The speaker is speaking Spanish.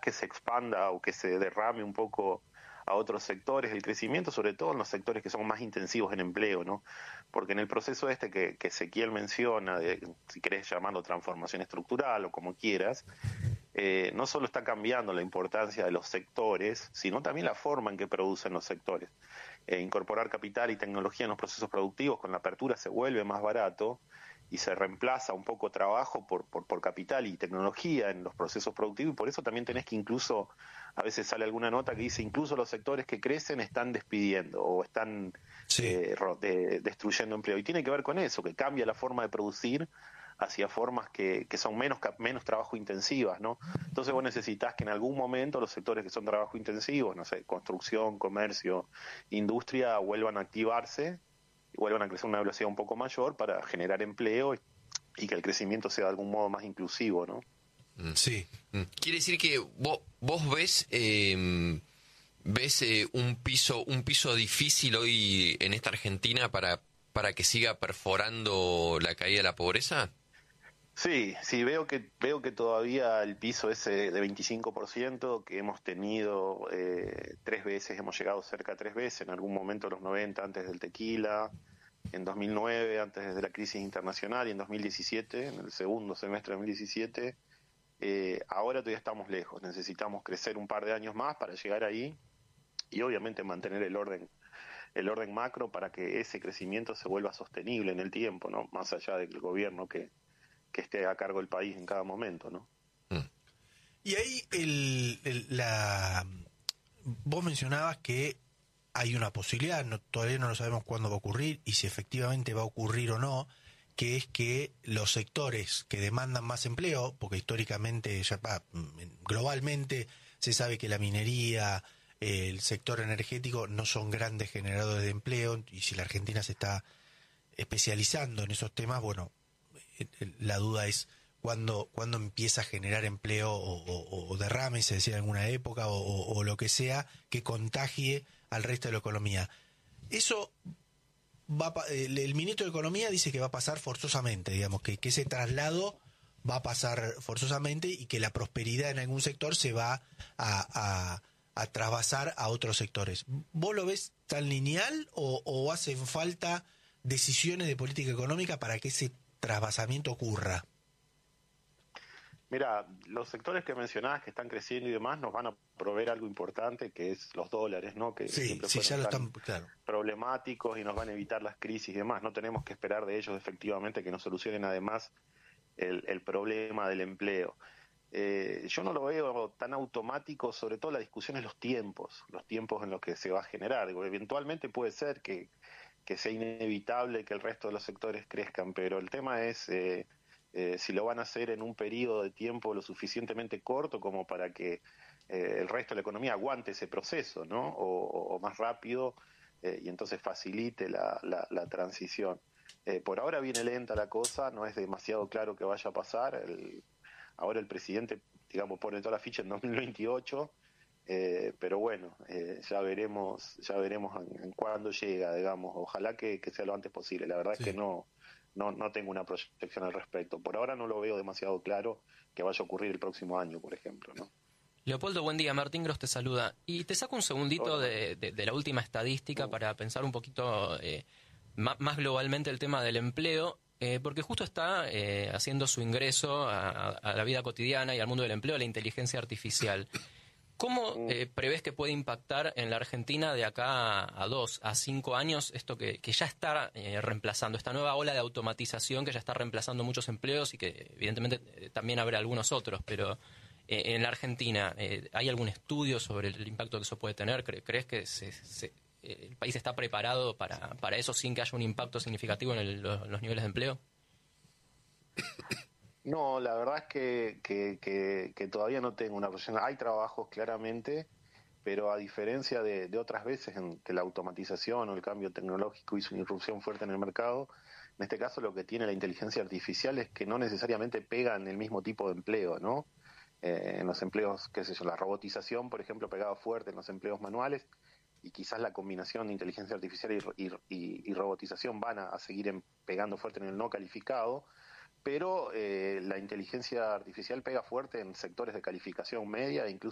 que se expanda o que se derrame un poco a otros sectores el crecimiento, sobre todo en los sectores que son más intensivos en empleo, ¿no? Porque en el proceso que Ezequiel menciona, si querés llamarlo transformación estructural o como quieras, no solo está cambiando la importancia de los sectores, sino también la forma en que producen los sectores. Incorporar capital y tecnología en los procesos productivos con la apertura se vuelve más barato y se reemplaza un poco trabajo por capital y tecnología en los procesos productivos, y por eso también tenés que incluso, a veces sale alguna nota que dice, incluso los sectores que crecen están despidiendo o están Sí. destruyendo empleo. Y tiene que ver con eso, que cambia la forma de producir hacia formas que son menos trabajo intensivas, ¿no? Entonces vos necesitas que en algún momento los sectores que son trabajo intensivos, no sé, construcción, comercio, industria, vuelvan a activarse y vuelvan a crecer a una velocidad un poco mayor para generar empleo y que el crecimiento sea de algún modo más inclusivo, ¿no? Sí. Quiere decir que vos ves un piso difícil hoy en esta Argentina para que siga perforando la caída de la pobreza. Sí, veo que todavía el piso ese de 25% que hemos tenido 3 veces, hemos llegado cerca de 3 veces, en algún momento en los 90 antes del tequila, en 2009 antes de la crisis internacional y en 2017, en el segundo semestre de 2017. Ahora todavía estamos lejos, necesitamos crecer un par de años más para llegar ahí y obviamente mantener el orden macro para que ese crecimiento se vuelva sostenible en el tiempo, ¿no? Más allá del gobierno que esté a cargo del país en cada momento, ¿no? Y ahí vos mencionabas que hay una posibilidad, todavía no lo sabemos cuándo va a ocurrir y si efectivamente va a ocurrir o no, que es que los sectores que demandan más empleo, porque históricamente, globalmente, se sabe que la minería, el sector energético no son grandes generadores de empleo, y si la Argentina se está especializando en esos temas, bueno, la duda es cuándo empieza a generar empleo o derrame, se decía en alguna época, o lo que sea, que contagie al resto de la economía. Eso el ministro de Economía dice que va a pasar forzosamente, digamos, que ese traslado va a pasar forzosamente y que la prosperidad en algún sector se va a trasvasar a otros sectores. ¿Vos lo ves tan lineal o hacen falta decisiones de política económica para que ese trasvasamiento ocurra? Mira, los sectores que mencionabas que están creciendo y demás nos van a proveer algo importante, que es los dólares, ¿no? Que siempre Sí, ya fueron lo tan están, claro. problemáticos y nos van a evitar las crisis y demás. No tenemos que esperar de ellos efectivamente que nos solucionen además el problema del empleo. Yo no lo veo tan automático, sobre todo la discusión es los tiempos en los que se va a generar. Digo, eventualmente puede ser que sea inevitable que el resto de los sectores crezcan, pero el tema es si lo van a hacer en un periodo de tiempo lo suficientemente corto como para que el resto de la economía aguante ese proceso, ¿no? O más rápido y entonces facilite la transición. Por ahora viene lenta la cosa, no es demasiado claro que vaya a pasar. Ahora el presidente, digamos, pone toda la ficha en 2028, pero bueno, ya veremos en cuándo llega, digamos. Ojalá que sea lo antes posible. La verdad es que no tengo una proyección al respecto. Por ahora no lo veo demasiado claro que vaya a ocurrir el próximo año, por ejemplo, ¿no? Leopoldo, buen día. Martín Gross te saluda. Y te saco un segundito de la última estadística para pensar un poquito más globalmente el tema del empleo, porque justo está haciendo su ingreso a la vida cotidiana y al mundo del empleo la inteligencia artificial. ¿Cómo prevés que puede impactar en la Argentina de acá a 2 a 5 años esto que ya está reemplazando, esta nueva ola de automatización que ya está reemplazando muchos empleos y que evidentemente también habrá algunos otros, pero en la Argentina, ¿hay algún estudio sobre el impacto que eso puede tener? ¿Crees que el país está preparado para eso sin que haya un impacto significativo en los niveles de empleo? No, la verdad es que todavía no tengo una proyección. Hay trabajos claramente, pero a diferencia de otras veces en que la automatización o el cambio tecnológico hizo una irrupción fuerte en el mercado, en este caso lo que tiene la inteligencia artificial es que no necesariamente pega en el mismo tipo de empleo, ¿no? En los empleos, qué sé yo, la robotización, por ejemplo, pegaba fuerte en los empleos manuales y quizás la combinación de inteligencia artificial y robotización van a seguir pegando fuerte en el no calificado, pero la inteligencia artificial pega fuerte en sectores de calificación media e incluso